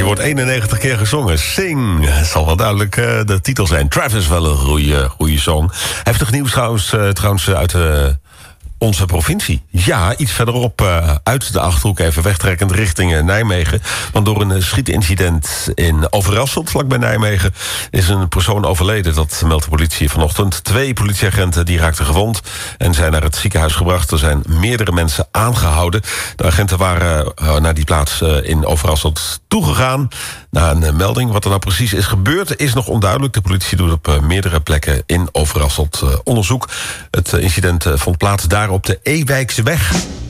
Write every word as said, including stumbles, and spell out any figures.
wordt eenennegentig keer gezongen. Sing. Het zal wel duidelijk uh, de titel zijn. Travis, wel een goede, goede song. Hij heeft nog nieuws trouwens, uh, trouwens uit uh, onze provincie. Ja, iets verderop uh, uit de Achterhoek, even wegtrekkend richting uh, Nijmegen. Want door een uh, schietincident in Overasselt, vlakbij Nijmegen, is een persoon overleden. Dat meldt de politie vanochtend. Twee politieagenten die raakten gewond en zijn naar het ziekenhuis gebracht. Er zijn meerdere mensen aangehouden. De agenten waren uh, naar die plaats uh, in Overasselt toegegaan. Na een uh, melding. Wat er nou precies is gebeurd is nog onduidelijk. De politie doet op uh, meerdere plekken in Overasselt uh, onderzoek. Het uh, incident uh, vond plaats daar op de Ewijkseweg.